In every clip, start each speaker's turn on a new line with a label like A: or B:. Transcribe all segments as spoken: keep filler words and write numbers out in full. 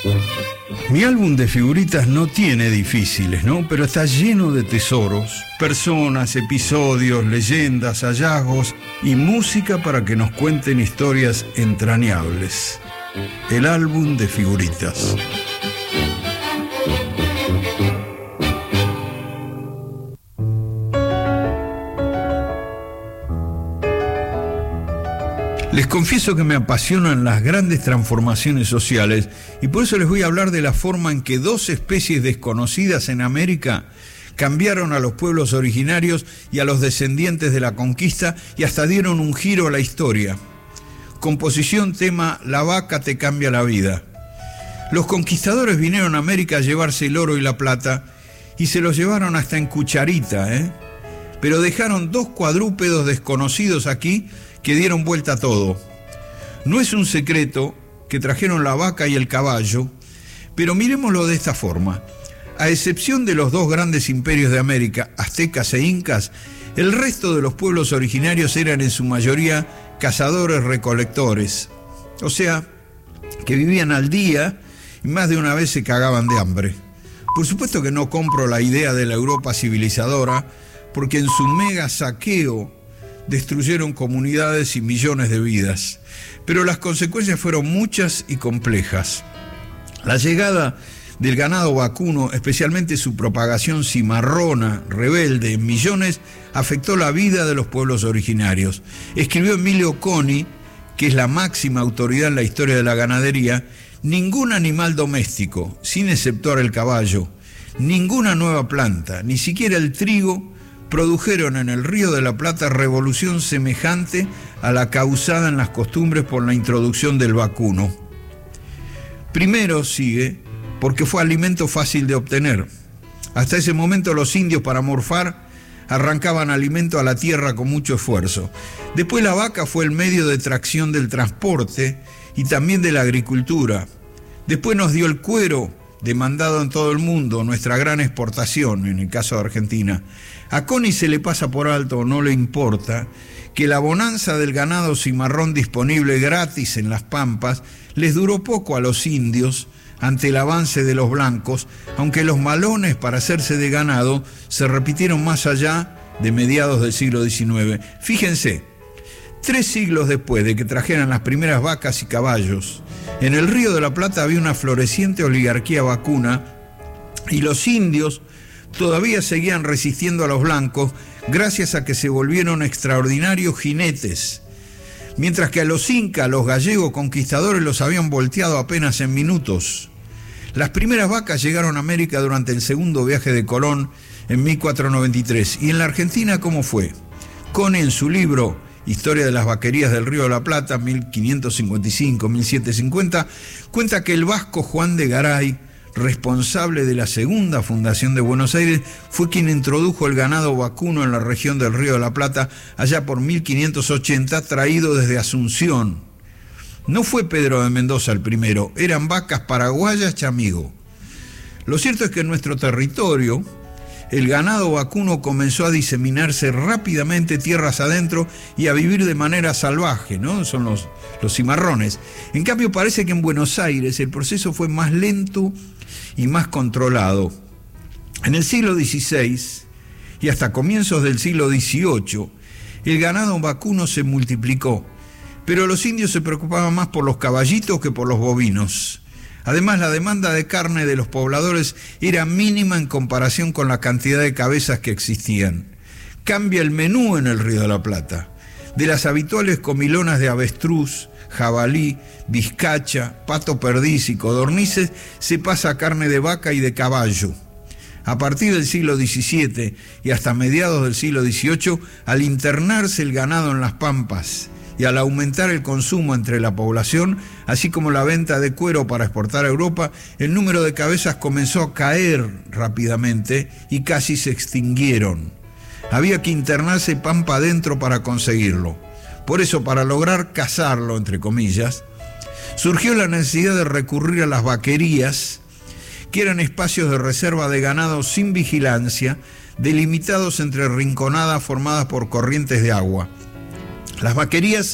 A: Mi álbum de figuritas no tiene difíciles, ¿no? Pero está lleno de tesoros, personas, episodios, leyendas, hallazgos y música para que nos cuenten historias entrañables. El álbum de figuritas. Les confieso que me apasionan las grandes transformaciones sociales y por eso les voy a hablar de la forma en que dos especies desconocidas en América cambiaron a los pueblos originarios y a los descendientes de la conquista y hasta dieron un giro a la historia. Composición tema La vaca te cambia la vida. Los conquistadores vinieron a América a llevarse el oro y la plata y se los llevaron hasta en cucharita, ¿eh? Pero dejaron dos cuadrúpedos desconocidos aquí que dieron vuelta a todo. No es un secreto que trajeron la vaca y el caballo, pero miremoslo de esta forma. A excepción de los dos grandes imperios de América, aztecas e incas, el resto de los pueblos originarios eran en su mayoría cazadores-recolectores. O sea, que vivían al día y más de una vez se cagaban de hambre. Por supuesto que no compro la idea de la Europa civilizadora, porque en su mega saqueo destruyeron comunidades y millones de vidas, pero las consecuencias fueron muchas y complejas. La llegada del ganado vacuno, especialmente su propagación cimarrona, rebelde en millones, afectó la vida de los pueblos originarios. Escribió Emilio Coni, que es la máxima autoridad en la historia de la ganadería: ningún animal doméstico, sin exceptuar el caballo, ninguna nueva planta, ni siquiera el trigo, produjeron en el Río de la Plata revolución semejante a la causada en las costumbres por la introducción del vacuno. Primero, sigue, porque fue alimento fácil de obtener. Hasta ese momento los indios, para morfar, arrancaban alimento a la tierra con mucho esfuerzo. Después la vaca fue el medio de tracción del transporte y también de la agricultura. Después nos dio el cuero, demandado en todo el mundo, nuestra gran exportación, en el caso de Argentina. A Coni se le pasa por alto, no le importa, que la bonanza del ganado cimarrón disponible gratis en las pampas les duró poco a los indios ante el avance de los blancos, aunque los malones para hacerse de ganado se repitieron más allá de mediados del siglo diecinueve. Fíjense, tres siglos después de que trajeran las primeras vacas y caballos, en el Río de la Plata había una floreciente oligarquía vacuna y los indios todavía seguían resistiendo a los blancos gracias a que se volvieron extraordinarios jinetes, mientras que a los incas, los gallegos conquistadores, los habían volteado apenas en minutos. Las primeras vacas llegaron a América durante el segundo viaje de Colón en mil cuatrocientos noventa y tres. ¿Y en la Argentina cómo fue? Coni, en su libro Historia de las vaquerías del Río de la Plata, mil quinientos cincuenta y cinco a mil setecientos cincuenta, cuenta que el vasco Juan de Garay, responsable de la segunda fundación de Buenos Aires, fue quien introdujo el ganado vacuno en la región del Río de la Plata allá por mil quinientos ochenta, traído desde Asunción. No fue Pedro de Mendoza el primero, eran vacas paraguayas chamigo. Lo cierto es que en nuestro territorio el ganado vacuno comenzó a diseminarse rápidamente tierras adentro y a vivir de manera salvaje, ¿no? Son los, los cimarrones. En cambio, parece que en Buenos Aires el proceso fue más lento y más controlado. En el siglo dieciséis y hasta comienzos del siglo dieciocho, el ganado vacuno se multiplicó, pero los indios se preocupaban más por los caballitos que por los bovinos. Además, la demanda de carne de los pobladores era mínima en comparación con la cantidad de cabezas que existían. Cambia el menú en el Río de la Plata. De las habituales comilonas de avestruz, jabalí, vizcacha, pato perdiz y codornices, se pasa a carne de vaca y de caballo. A partir del siglo diecisiete y hasta mediados del siglo dieciocho, al internarse el ganado en las pampas y al aumentar el consumo entre la población, así como la venta de cuero para exportar a Europa, el número de cabezas comenzó a caer rápidamente y casi se extinguieron. Había que internarse pampa adentro para conseguirlo. Por eso, para lograr cazarlo, entre comillas, surgió la necesidad de recurrir a las vaquerías, que eran espacios de reserva de ganado sin vigilancia, delimitados entre rinconadas formadas por corrientes de agua. Las vaquerías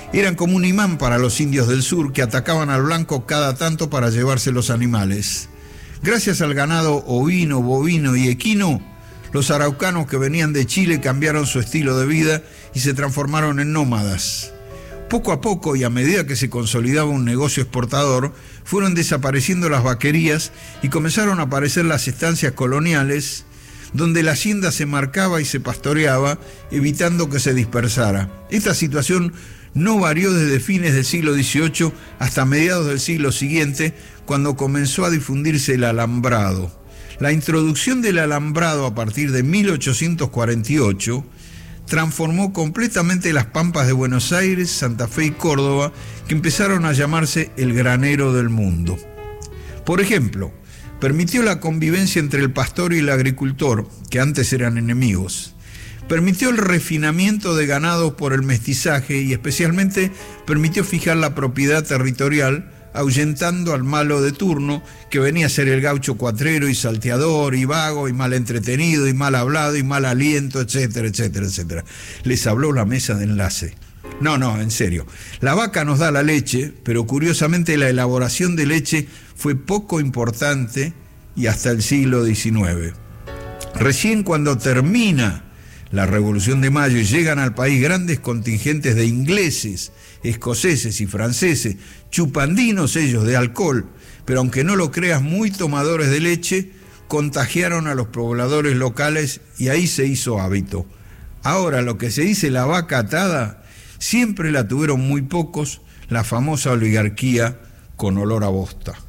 A: Eran como un imán para los indios del sur que atacaban al blanco cada tanto para llevarse los animales. Gracias al ganado ovino, bovino y equino, los araucanos que venían de Chile cambiaron su estilo de vida y se transformaron en nómadas. Poco a poco y a medida que se consolidaba un negocio exportador, fueron desapareciendo las vaquerías y comenzaron a aparecer las estancias coloniales, donde la hacienda se marcaba y se pastoreaba, evitando que se dispersara. Esta situación no varió desde fines del siglo dieciocho hasta mediados del siglo siguiente, cuando comenzó a difundirse el alambrado. La introducción del alambrado a partir de mil ochocientos cuarenta y ocho transformó completamente las pampas de Buenos Aires, Santa Fe y Córdoba, que empezaron a llamarse el granero del mundo. Por ejemplo, permitió la convivencia entre el pastor y el agricultor, que antes eran enemigos. Permitió el refinamiento de ganados por el mestizaje y especialmente permitió fijar la propiedad territorial, ahuyentando al malo de turno, que venía a ser el gaucho cuatrero y salteador y vago y mal entretenido y mal hablado y mal aliento, etcétera, etcétera, etcétera. Les habló la mesa de enlace. No, no, en serio. La vaca nos da la leche, pero curiosamente la elaboración de leche fue poco importante y hasta el siglo diecinueve. Recién cuando termina la Revolución de Mayo y llegan al país grandes contingentes de ingleses, escoceses y franceses, chupandinos ellos de alcohol, pero aunque no lo creas, muy tomadores de leche, contagiaron a los pobladores locales y ahí se hizo hábito. Ahora, lo que se dice la vaca atada, siempre la tuvieron muy pocos, la famosa oligarquía con olor a bosta.